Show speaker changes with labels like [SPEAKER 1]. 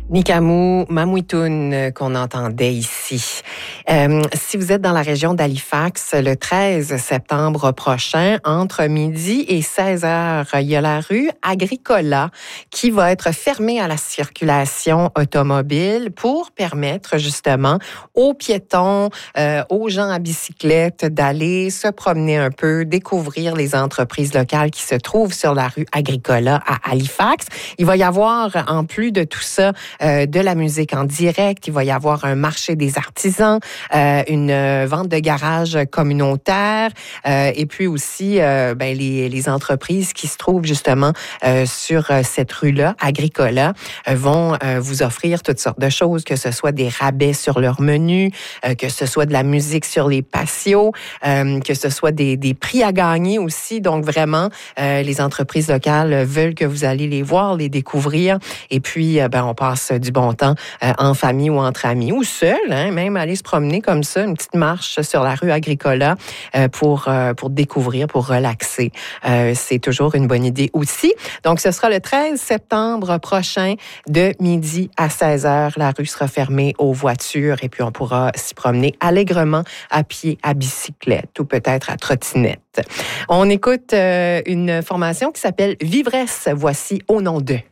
[SPEAKER 1] Nikamou Mamouitoun qu'on entendait ici. Si vous êtes dans la région d'Halifax, le 13 septembre prochain, entre midi et 16 heures, il y a la rue Agricola qui va être fermée à la circulation automobile pour permettre justement aux piétons, aux gens à bicyclette d'aller se promener un peu, découvrir les entreprises locales qui se trouvent sur la rue Agricola à Halifax. Il va y avoir, en plus de tout ça, de la musique en direct. Il va y avoir un marché des artisans, une vente de garage communautaire et puis aussi les entreprises qui se trouvent justement sur cette rue-là, Agricola, vont vous offrir toutes sortes de choses, que ce soit des rabais sur leur menu, que ce soit de la musique sur les patios, que ce soit des prix à gagner aussi. Donc vraiment, les entreprises locales veulent que vous allez les voir, les découvrir. Et puis, on passe du bon temps en famille ou entre amis ou seul, même aller se promener comme ça, une petite marche sur la rue Agricola pour découvrir, pour relaxer. C'est toujours une bonne idée aussi. Donc, ce sera le 13 septembre prochain de midi à 16 heures. La rue sera fermée aux voitures et puis on pourra s'y promener allègrement à pied, à bicyclette ou peut-être à trottinette. On écoute une formation qui s'appelle Vivresse. Voici Au nom d'eux.